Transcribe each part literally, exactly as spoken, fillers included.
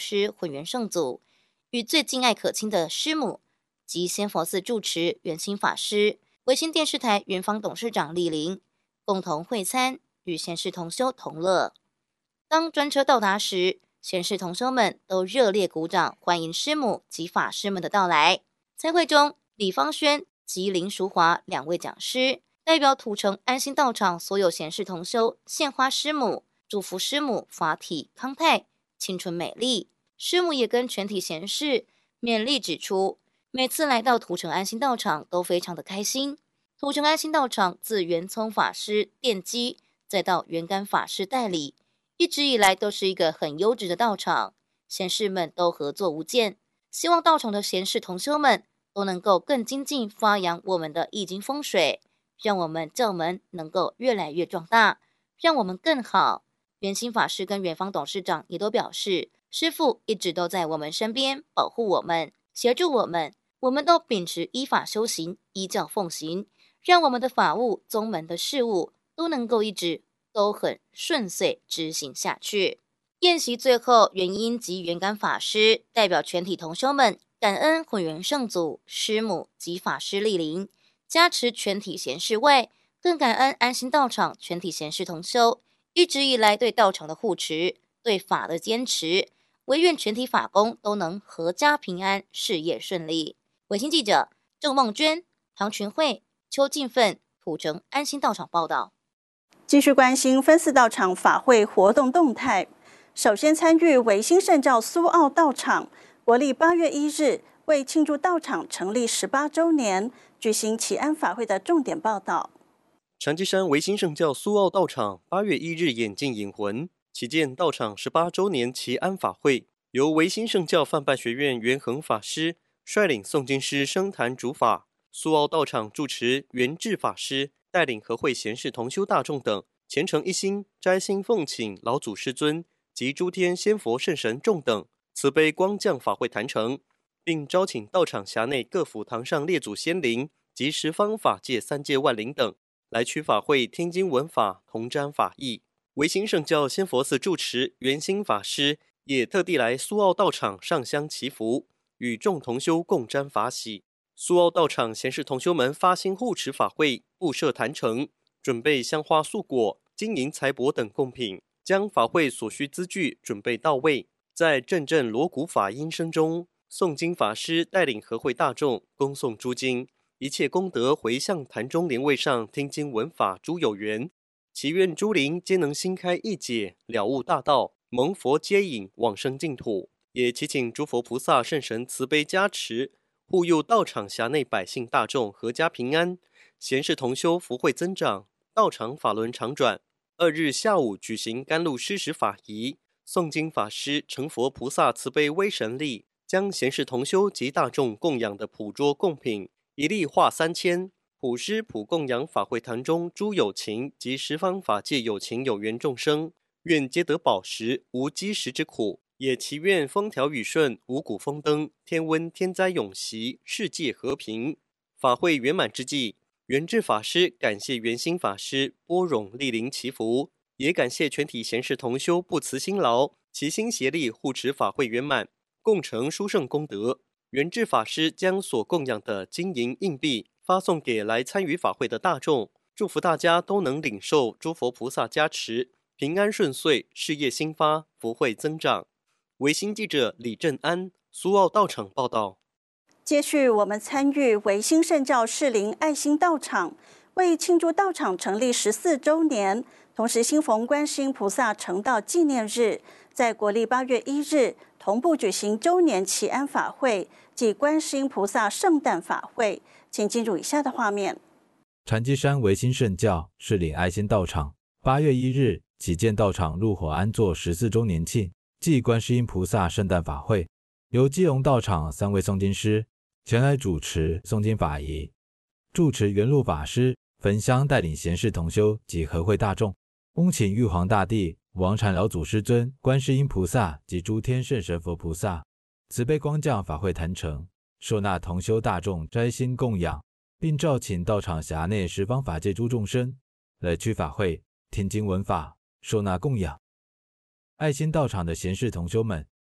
师混元圣祖与最敬爱可亲的师母及仙佛寺住持圆心法师、维新电视台园方董事长莅临，共同会餐，与贤士同修同乐。当专车到达时，贤士同修们都热烈鼓掌，欢迎师母及法师们的到来。参会中，李芳轩及林淑华两位讲师代表土城安心道场所有贤士同修献花师母，祝福师母法体康泰、青春美丽。师母也跟全体贤士勉励指出，每次来到土城安心道场都非常的开心。土城安心道场自圆聪法师奠基，再到圆干法师代理，一直以来都是一个很优质的道场，贤士们都合作无间。希望道场的贤士同修们都能够更精进发扬我们的易经风水，让我们教门能够越来越壮大，让我们更好。圆心法师跟园方董事长也都表示，师父一直都在我们身边保护我们，协助我们，我们都秉持依法修行，依教奉行，让我们的法务宗门的事务都能够一直都很顺遂执行下去。宴席最后，元音及元干法师代表全体同修们感恩混元圣祖、师母及法师莅临，加持全体贤士外，更感恩安心道场全体贤士同修一直以来对道场的护持、对法的坚持，唯愿全体法工都能阖家平安，事业顺利。卫星记者郑梦娟、唐群慧、邱进奋，土城安心道场报道。 继续关心分寺道场法会活动动态。首先参与维新圣教苏澳道场，国历八月一日为庆祝道场成立十八周年，举行祈安法会的重点报道。 长基山维新圣教苏澳道场八月一日演进引魂，祈见道场十八周年祈安法会，由维新圣教范办学院元恒法师率领诵经师升坛主法，苏澳道场住持元智法师带领和会贤士同修大众等虔诚一心斋心奉请老祖师尊及诸天仙佛圣神众等慈悲光降法会坛城，并招请道场辖内各府堂上列祖仙灵及十方法界三界万灵等来取法会听经闻法，同瞻法义。维新圣教仙佛寺住持圆心法师也特地来苏澳道场上香祈福，与众同修共瞻法喜。苏澳道场贤士同修们发心护持法会，布设坛城，准备香花素果、金银财帛等贡品，将法会所需资具准备到位。在阵阵锣鼓法音声中，诵经法师带领和会大众恭诵诸经，一切功德回向坛中莲位上听经闻法诸有缘，祈愿诸灵皆能心开意解，了悟大道，蒙佛接引往生净土。也祈请诸佛菩萨圣神慈悲加持，护佑道场辖内百姓大众阖家平安，贤士同修福慧增长，道场法轮常转。二日下午举行甘露施食法仪，诵经法师成佛菩萨慈悲威神力，将贤士同修及大众供养的普桌贡品一粒化三千，普施普供养法会坛中诸有情及十方法界有情有缘众生，愿皆得饱食，无饥食之苦。也祈愿风调雨顺，五谷丰登，天温天灾永息，世界和平。法会圆满之际，圆智法师感谢圆心法师拨冗莅临祈福，也感谢全体贤士同修不辞辛劳，齐心协力护持法会圆满，共成殊胜功德。圆智法师将所供养的金银硬币发送给来参与法会的大众，祝福大家都能领受诸佛菩萨加持，平安顺遂，事业兴发，福慧增长。维新记者李正安，苏澳道场报道。 接续我们参与维新圣教士林爱心道场，为庆祝道场成立十四周年，同时新逢观世音菩萨成道纪念日，在国历八月一日同步举行周年祈安法会及观世音菩萨圣诞法会。请进入以下的画面。 禅基山维新圣教士林爱心道场八月一日祈建道场入伙安坐十四周年庆暨观世音菩萨圣诞法会，由基隆道场三位诵经师前来主持诵经法仪，住持元禄法师焚香带领贤士同修及和会大众，恭请玉皇大帝、王禅老祖师尊、观世音菩萨及诸天圣神佛菩萨慈悲光降法会坛城，受纳同修大众斋心供养，并召请道场辖内十方法界诸众生来区法会听经闻法，受纳供养。爱心道场的贤士同修们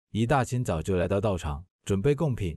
一大清早就来到道场，准备贡品。